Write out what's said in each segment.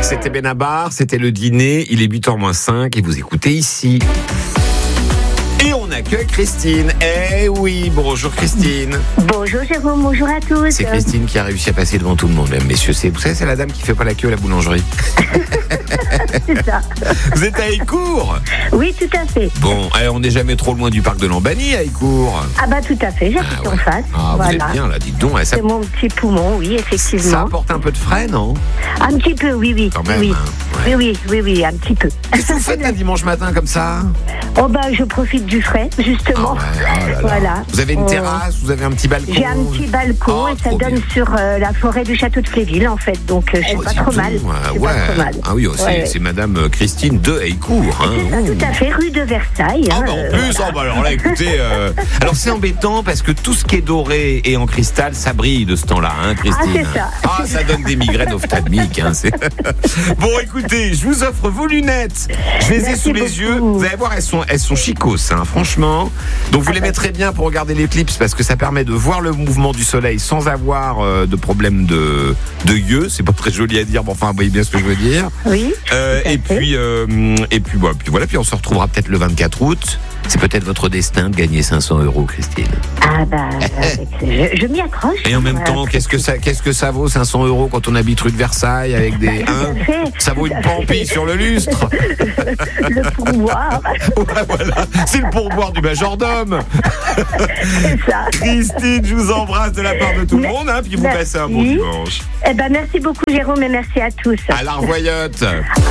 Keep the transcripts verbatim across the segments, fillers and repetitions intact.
C'était Benabar, c'était le dîner, il est huit heures moins cinq et vous écoutez ici. Et on accueille Christine. Eh oui, bonjour Christine. Bonjour Jérôme, bonjour à tous. C'est Christine qui a réussi à passer devant tout le monde, même messieurs. C'est, vous savez, c'est la dame qui fait pas la queue à la boulangerie. C'est ça. Vous êtes à Écourt? Oui, tout à fait. Bon, eh, on n'est jamais trop loin du parc de Lambani à Écourt. Ah bah tout à fait, j'habite Ah, en ouais. face. Ah, vous voilà. êtes bien là, dites donc. eh, Ça, C'est mon petit poumon, oui, effectivement. ça apporte un peu de frais, non? Un petit peu, oui, oui. Quand même, oui. hein, ouais. oui, oui, oui, oui, un petit peu. Qu'est-ce que vous faites un dimanche matin comme ça? Oh bah je profite du frais, Ah justement. ouais, oh là là. Voilà. Vous avez une Oh. terrasse, vous avez un petit balcon? J'ai un petit balcon Oh, et ça trop donne bien. sur euh, la forêt du château de Fléville, en fait. Donc euh, c'est Oh, pas dis trop donc, mal. ouais, C'est ouais. pas trop mal. Ah oui, oh, c'est, Ouais, ouais. c'est Madame Christine de Écourt. Hein. C'est ça, Ouh. tout à fait, rue de Versailles. Ah hein, bah en euh, plus, voilà. oh bah alors là écoutez, euh, alors c'est embêtant parce que tout ce qui est doré et en cristal, ça brille de ce temps-là, hein Christine. Ah, c'est ça. Ah, ça donne des migraines ophtalmiques. Hein, c'est... Bon écoutez, je vous offre vos lunettes. Je les ai Merci sous les beaucoup. yeux. Vous allez voir, elles sont, elles sont chicos, hein, franchement. Donc vous Ah les bah. mettrez bien pour regarder l'éclipse parce que ça permet de voir le mouvement du soleil sans avoir euh, de problème de, de yeux. C'est pas très joli à dire, mais enfin vous voyez bien ce que je veux dire. Oui. Euh, Tout à et fait. puis, euh, et puis, voilà, puis voilà, puis on se retrouvera peut-être le vingt-quatre août. C'est peut-être votre destin de gagner cinq cents euros, Christine. Ah bah, avec- je, je m'y accroche. Et en même Voilà. temps, qu'est-ce que ça, qu'est-ce que ça vaut cinq cents euros quand on habite rue de Versailles avec des, Tout hein, à fait. ça vaut Tout une à fait. pampille sur le lustre. Le pourboire, Ouais, voilà, c'est le pourboire du majordome. c'est ça. Christine, je vous embrasse de la part de tout le monde, hein, puis vous Merci. passez un bon dimanche. Eh ben, merci beaucoup Jérôme et merci à tous. À la revoyote.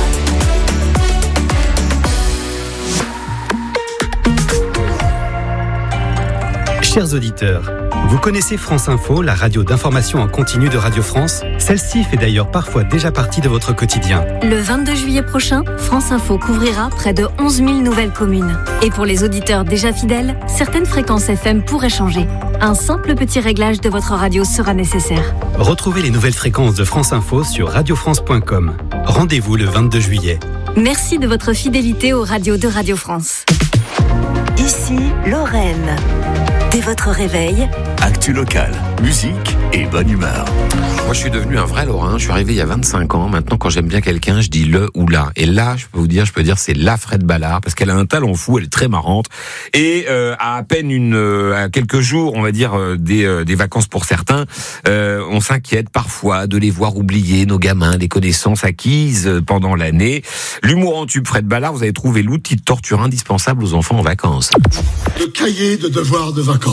Chers auditeurs, vous connaissez France Info, la radio d'information en continu de Radio France? Celle-ci fait d'ailleurs parfois déjà partie de votre quotidien. Le vingt-deux juillet prochain, France Info couvrira près de onze mille nouvelles communes. Et pour les auditeurs déjà fidèles, certaines fréquences F M pourraient changer. Un simple petit réglage de votre radio sera nécessaire. Retrouvez les nouvelles fréquences de France Info sur radio france point com. Rendez-vous le vingt-deux juillet. Merci de votre fidélité aux radios de Radio France. Ici, Lorraine. Dès votre réveil, Actu locale, musique et bonne humeur. Moi, je suis devenu un vrai Lorrain. Je suis arrivé il y a vingt-cinq ans. Maintenant, quand j'aime bien quelqu'un, je dis le ou la. Et là, je peux vous dire, je peux dire, c'est la Fred Ballard parce qu'elle a un talent fou. Elle est très marrante. Et euh, à à peine une, euh, à quelques jours, on va dire euh, des, euh, des vacances pour certains, euh, on s'inquiète parfois de les voir oublier nos gamins, les connaissances acquises pendant l'année. L'humour en tube Fred Ballard, vous avez trouvé l'outil de torture indispensable aux enfants en vacances. De cahier de devoirs de vacances.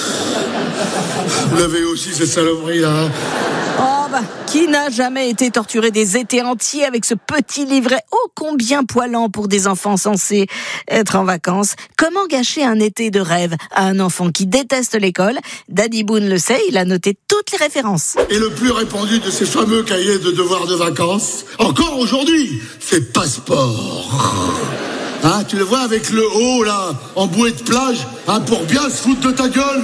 Levez aussi cette saloperie-là. Oh bah, qui n'a jamais été torturé des étés entiers avec ce petit livret ô combien poilant pour des enfants censés être en vacances? Comment gâcher un été de rêve à un enfant qui déteste l'école? Danny Boone le sait, il a noté toutes les références. Et le plus répandu de ces fameux cahiers de devoirs de vacances, encore aujourd'hui, c'est Passeport. Hein, tu le vois avec le haut, là, en bouée de plage, hein, pour bien se foutre de ta gueule.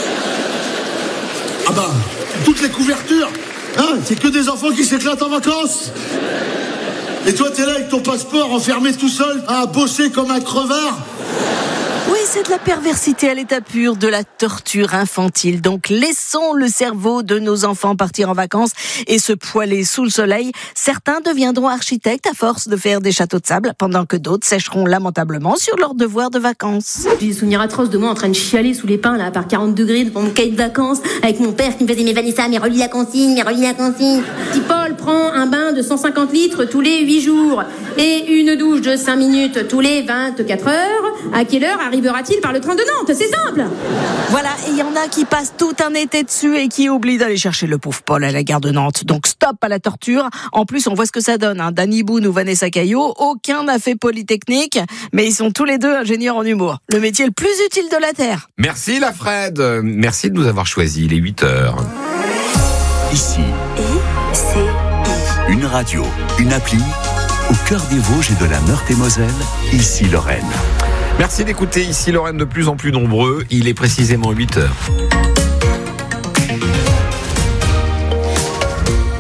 Ah bah, toutes les couvertures, hein, c'est que des enfants qui s'éclatent en vacances. Et toi, t'es là avec ton passeport enfermé tout seul, à bosser comme un crevard. Oui, c'est de la perversité à l'état pur, de la torture infantile. Donc laissons le cerveau de nos enfants partir en vacances et se poiler sous le soleil. Certains deviendront architectes à force de faire des châteaux de sable, pendant que d'autres sécheront lamentablement sur leurs devoirs de vacances. J'ai des souvenirs atroces de moi en train de chialer sous les pins là, par quarante degrés devant mon cahier de vacances, avec mon père qui me faisait mais Vanessa, mais relis la consigne, mais relis la consigne. Petit Paul prend un bain de cent cinquante litres tous les huit jours et une douche de cinq minutes tous les vingt-quatre heures. À quelle heure arrivera-t-il par le train de Nantes? C'est simple. Voilà, et il y en a qui passent tout un été dessus et qui oublient d'aller chercher le pauvre Paul à la gare de Nantes. Donc stop à la torture. En plus, on voit ce que ça donne. Hein. Danny Boone ou Vanessa Caillot, aucun n'a fait Polytechnique, mais ils sont tous les deux ingénieurs en humour. Le métier le plus utile de la Terre. Merci la Fred. Euh, Merci de nous avoir choisis. Il est huit heures. Ici, I C I. une radio, une appli, au cœur des Vosges et de la Meurthe-et-Moselle, ici Lorraine. Merci d'écouter ici Lorraine de plus en plus nombreux. Il est précisément huit heures.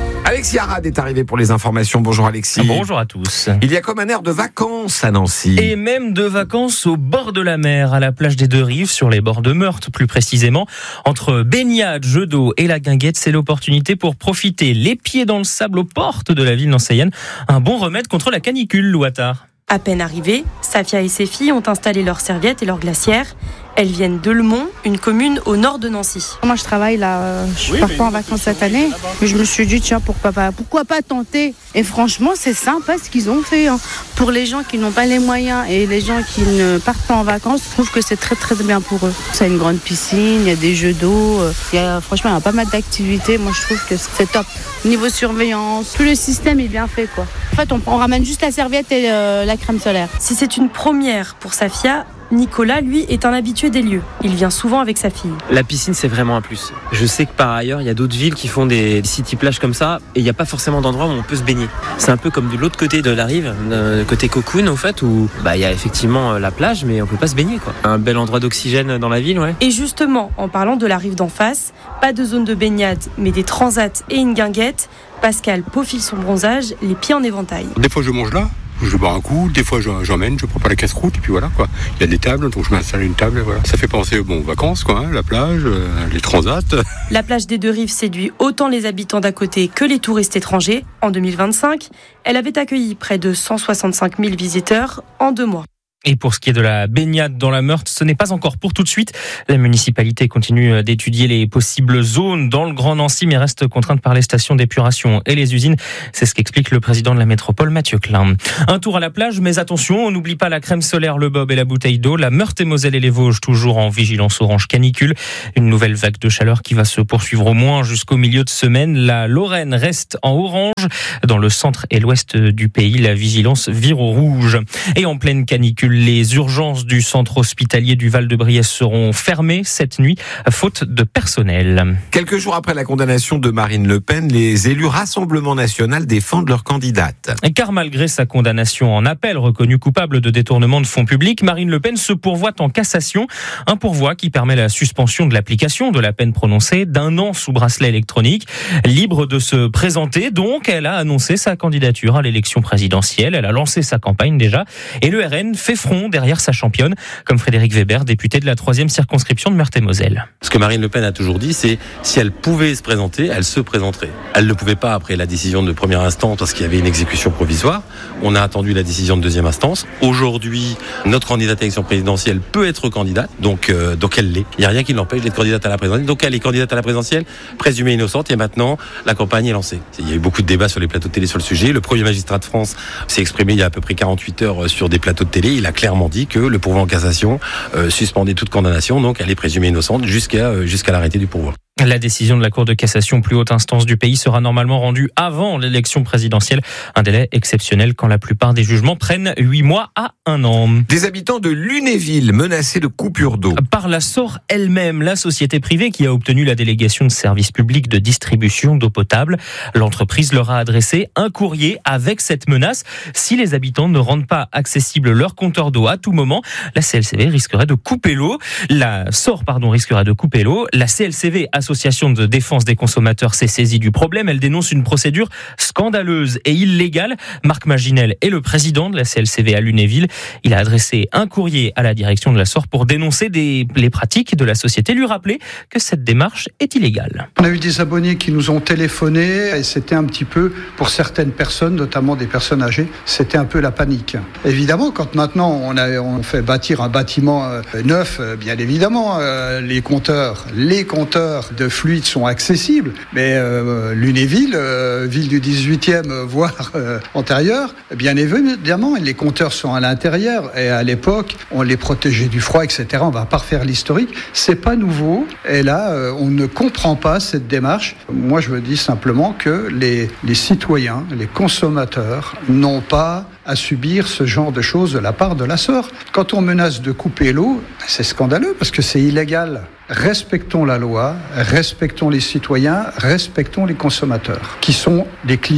Alexis Arad est arrivé pour les informations. Bonjour Alexis. Bonjour à tous. Il y a comme un air de vacances à Nancy. Et même de vacances au bord de la mer, à la plage des Deux-Rives, sur les bords de Meurthe plus précisément. Entre baignade, jeux d'eau et la guinguette, c'est l'opportunité pour profiter les pieds dans le sable aux portes de la ville nancéienne. Un bon remède contre la canicule, Lou Attard. À peine arrivées, Safia et ses filles ont installé leurs serviettes et leurs glacières. Elles viennent de Le Mont, une commune au nord de Nancy. Moi, je travaille là, euh, je oui, pars pas en vacances cette année, mais je me suis dit, tiens, pourquoi pas, pourquoi pas tenter. Et franchement, c'est sympa ce qu'ils ont fait. Hein. Pour les gens qui n'ont pas les moyens et les gens qui ne partent pas en vacances, je trouve que c'est très très bien pour eux. C'est une grande piscine, il y a des jeux d'eau, il y a, franchement, il y a pas mal d'activités. Moi, je trouve que c'est top. Niveau surveillance, tout le système est bien fait, quoi. En fait, on, on ramène juste la serviette et euh, la crème solaire. Si c'est une première pour Safia, Nicolas, lui, est un habitué des lieux. Il vient souvent avec sa fille. La piscine, c'est vraiment un plus. Je sais que par ailleurs, il y a d'autres villes qui font des city-plages comme ça et il n'y a pas forcément d'endroit où on peut se baigner. C'est un peu comme de l'autre côté de la rive, euh, côté Cocoon, en fait, où bah, il y a effectivement la plage, mais on ne peut pas se baigner, quoi. Un bel endroit d'oxygène dans la ville, ouais. Et justement, en parlant de la rive d'en face, pas de zone de baignade, mais des transats et une guinguette, Pascal peaufile son bronzage, les pieds en éventail. Des fois, je mange là. Je bois un coup, des fois j'emmène, je prends pas la casse-croûte et puis voilà quoi. Il y a des tables, donc je m'installe une table et voilà. Ça fait penser bon, aux vacances quoi, hein, la plage, euh, les transats. La plage des Deux-Rives séduit autant les habitants d'à côté que les touristes étrangers. En deux mille vingt-cinq, elle avait accueilli près de cent soixante-cinq mille visiteurs en deux mois. Et pour ce qui est de la baignade dans la Meurthe, ce n'est pas encore pour tout de suite. La municipalité continue d'étudier les possibles zones dans le Grand Nancy, mais reste contrainte par les stations d'épuration et les usines. C'est ce qu'explique le président de la métropole, Mathieu Klein. Un tour à la plage, mais attention, on n'oublie pas la crème solaire, le bob et la bouteille d'eau. La Meurthe-et-Moselle et les Vosges, toujours en vigilance orange canicule. Une nouvelle vague de chaleur qui va se poursuivre au moins jusqu'au milieu de semaine. La Lorraine reste en orange. Dans le centre et l'ouest du pays, la vigilance vire au rouge. Et en pleine canicule, les urgences du centre hospitalier du Val-de-Briesse seront fermées cette nuit, faute de personnel. Quelques jours après la condamnation de Marine Le Pen, les élus Rassemblement National défendent leur candidate. Car malgré sa condamnation en appel, reconnue coupable de détournement de fonds publics, Marine Le Pen se pourvoit en cassation. Un pourvoi qui permet la suspension de l'application de la peine prononcée d'un an sous bracelet électronique. Libre de se présenter, donc, elle a annoncé sa candidature à l'élection présidentielle. Elle a lancé sa campagne déjà. Et le R N fait front derrière sa championne, comme Frédéric Weber, député de la troisième circonscription de Meurthe-et-Moselle. Ce que Marine Le Pen a toujours dit, c'est si elle pouvait se présenter, elle se présenterait. Elle ne pouvait pas après la décision de première instance parce qu'il y avait une exécution provisoire. On a attendu la décision de deuxième instance. Aujourd'hui, notre candidate à l'élection présidentielle peut être candidate, donc, euh, donc elle l'est. Il n'y a rien qui l'empêche d'être candidate à la présidentielle. Donc elle est candidate à la présidentielle, présumée innocente, et maintenant la campagne est lancée. Il y a eu beaucoup de débats sur les plateaux de télé sur le sujet. Le premier magistrat de France s'est exprimé il y a à peu près quarante-huit heures sur des plateaux de télé. Il a clairement dit que le pourvoi en cassation euh, suspendait toute condamnation, donc elle est présumée innocente jusqu'à euh, jusqu'à l'arrêté du pourvoi. La décision de la Cour de cassation, plus haute instance du pays, sera normalement rendue avant l'élection présidentielle. Un délai exceptionnel quand la plupart des jugements prennent huit mois à un an. Des habitants de Lunéville menacés de coupure d'eau. Par la S O R elle-même, la société privée qui a obtenu la délégation de service public de distribution d'eau potable. L'entreprise leur a adressé un courrier avec cette menace. Si les habitants ne rendent pas accessible leur compteur d'eau à tout moment, la C L C V risquerait de couper l'eau. La S O R, pardon, risquerait de couper l'eau. La C L C V a Association de défense des consommateurs s'est saisie du problème. Elle dénonce une procédure scandaleuse et illégale. Marc Maginel est le président de la C L C V à Lunéville. Il a adressé un courrier à la direction de la S O R pour dénoncer des, les pratiques de la société, lui rappeler que cette démarche est illégale. On a eu des abonnés qui nous ont téléphoné et c'était un petit peu, pour certaines personnes, notamment des personnes âgées, c'était un peu la panique. Évidemment, quand maintenant on, a, on fait bâtir un bâtiment euh, neuf, bien évidemment, euh, les compteurs, les compteurs de fluides sont accessibles, mais euh, Lunéville, euh, ville du dix-huitième, voire euh, antérieure, bien évidemment, les compteurs sont à l'intérieur, et à l'époque, on les protégeait du froid, et cetera. On ne va pas refaire l'historique, c'est pas nouveau, et là, euh, on ne comprend pas cette démarche. Moi, je me dis simplement que les, les citoyens, les consommateurs, n'ont pas à subir ce genre de choses de la part de la S O R. Quand on menace de couper l'eau, c'est scandaleux, parce que c'est illégal. Respectons la loi, respectons les citoyens, respectons les consommateurs, qui sont des clients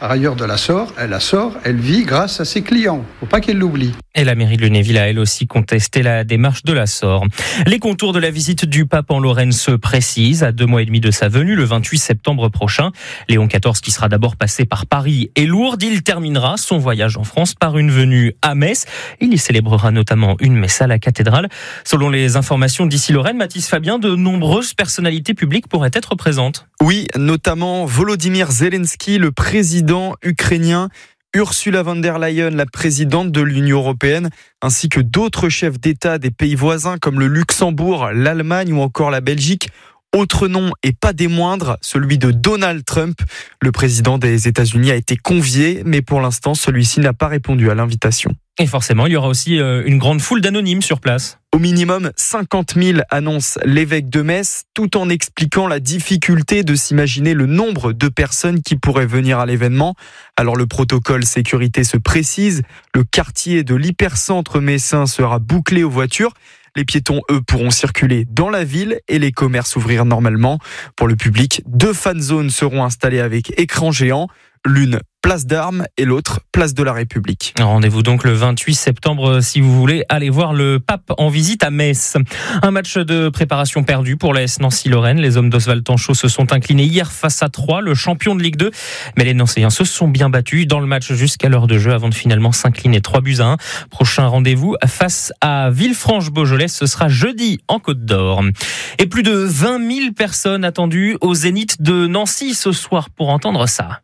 railleur de l'Assor, elle Açor, elle vit grâce à ses clients. Faut pas qu'elle l'oublie. Et la mairie de Lunéville a elle aussi contesté la démarche de l'Assor. Les contours de la visite du pape en Lorraine se précisent à deux mois et demi de sa venue, le vingt-huit septembre prochain. Léon quatorze qui sera d'abord passé par Paris et Lourdes, il terminera son voyage en France par une venue à Metz. Il y célébrera notamment une messe à la cathédrale. Selon les informations d'ici Lorraine, Mathis Fabien, de nombreuses personnalités publiques pourraient être présentes. Oui, notamment Volodymyr Zelensky, le président ukrainien, Ursula von der Leyen, la présidente de l'Union européenne, ainsi que d'autres chefs d'État des pays voisins comme le Luxembourg, l'Allemagne ou encore la Belgique. Autre nom, et pas des moindres, celui de Donald Trump. Le président des États-Unis a été convié, mais pour l'instant, celui-ci n'a pas répondu à l'invitation. Et forcément, il y aura aussi une grande foule d'anonymes sur place. Au minimum cinquante mille, annonce l'évêque de Metz, tout en expliquant la difficulté de s'imaginer le nombre de personnes qui pourraient venir à l'événement. Alors le protocole sécurité se précise, le quartier de l'hypercentre messin sera bouclé aux voitures. Les piétons, eux, pourront circuler dans la ville et les commerces ouvrir normalement. Pour le public, deux fan zones seront installées avec écran géant. L'une, place d'Armes, et l'autre, place de la République. Rendez-vous donc le vingt-huit septembre si vous voulez aller voir le pape en visite à Metz. Un match de préparation perdu pour l'A S Nancy-Lorraine. Les hommes d'Oswald Tanchot se sont inclinés hier face à Troyes, le champion de Ligue deux. Mais les Nancéens se sont bien battus dans le match jusqu'à l'heure de jeu avant de finalement s'incliner trois buts à un. Prochain rendez-vous face à Villefranche-Beaujolais, ce sera jeudi en Côte d'Or. Et plus de vingt mille personnes attendues au Zénith de Nancy ce soir pour entendre ça.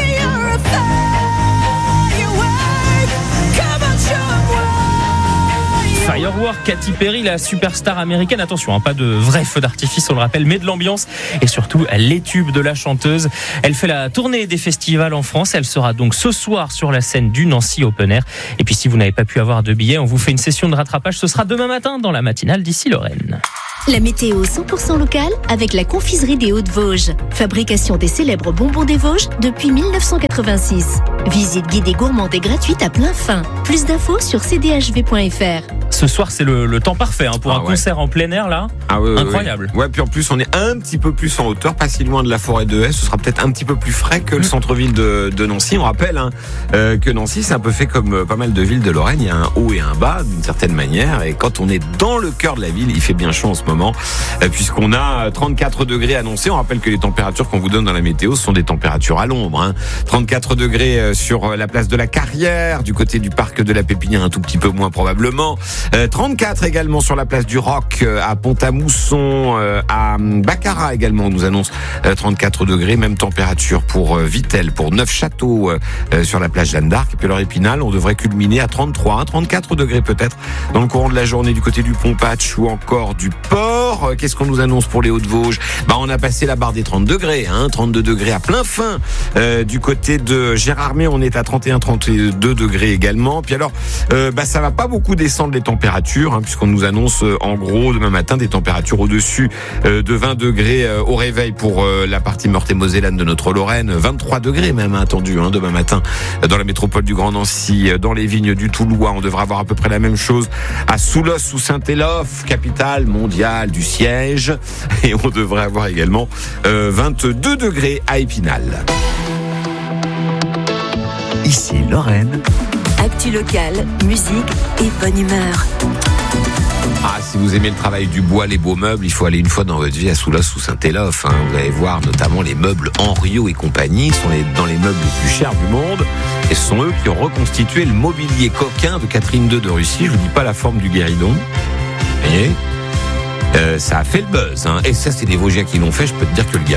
Firework, Katy Perry, la superstar américaine. Attention, hein, pas de vrai feu d'artifice, on le rappelle, mais de l'ambiance et surtout les tubes de la chanteuse. Elle fait la tournée des festivals en France. Elle sera donc ce soir sur la scène du Nancy Open Air. Et puis si vous n'avez pas pu avoir de billets, on vous fait une session de rattrapage. Ce sera demain matin dans la matinale d'ici Lorraine. La météo cent pour cent locale avec la confiserie des Hauts-de-Vosges. Fabrication des célèbres bonbons des Vosges depuis mille neuf cent quatre-vingt-six. Visite guidée gourmande et gratuite à plein fin. Plus d'infos sur c d h v point f r. Ce soir, c'est le, le temps parfait hein, pour ah un ouais. concert en plein air là. Ah ouais, incroyable. Ouais. ouais, puis en plus, on est un petit peu plus en hauteur, pas si loin de la forêt de Haye. Ce sera peut-être un petit peu plus frais que le centre-ville de, de Nancy. On rappelle hein, euh, que Nancy, c'est un peu fait comme euh, pas mal de villes de Lorraine. Il y a un haut et un bas, d'une certaine manière. Et quand on est dans le cœur de la ville, il fait bien chaud en ce moment, euh, puisqu'on a trente-quatre degrés annoncés. On rappelle que les températures qu'on vous donne dans la météo sont des températures à l'ombre. Hein. trente-quatre degrés sur la place de la Carrière, du côté du parc de la Pépinière, un tout petit peu moins probablement. Euh, trente-quatre également sur la place du Roc, à Pont-à-Mousson, euh, à Baccarat également, on nous annonce euh, trente-quatre degrés, même température pour euh, Vittel, pour Neufchâteau, euh, sur la place Jeanne d'Arc. Et puis alors Épinal, on devrait culminer à trente-trois, hein, trente-quatre degrés peut-être dans le courant de la journée du côté du Pompatch ou encore du Port. Qu'est-ce qu'on nous annonce pour les Hauts-de-Vosges? Bah, on a passé la barre des trente degrés, hein, trente-deux degrés à plein fin. Euh, du côté de Gérardmer, on est à trente et un, trente-deux degrés également. Puis alors, euh, bah, ça va pas beaucoup descendre les températures, hein, puisqu'on nous annonce euh, en gros demain matin des températures au-dessus euh, de vingt degrés euh, au réveil pour euh, la partie Meurthe-et-Mosellane de notre Lorraine, vingt-trois degrés même attendu hein, demain matin euh, dans la métropole du Grand Nancy, euh, dans les vignes du Toulois. On devrait avoir à peu près la même chose à Soulos ou Saint-Élof, capitale mondiale du siège, et on devrait avoir également euh, vingt-deux degrés à Épinal. Ici Lorraine. Actu locale, musique et bonne humeur. Ah, si vous aimez le travail du bois, les beaux meubles, il faut aller une fois dans votre vie à Soulos ou Saint-Élof. Hein. Vous allez voir notamment les meubles Henriot et compagnie, sont les, dans les meubles les plus chers du monde. Et ce sont eux qui ont reconstitué le mobilier coquin de Catherine deux de Russie. Je vous dis pas la forme du guéridon. Vous voyez ? Euh, ça a fait le buzz. Hein. Et ça, c'est des Vosgiens qui l'ont fait. Je peux te dire que le gars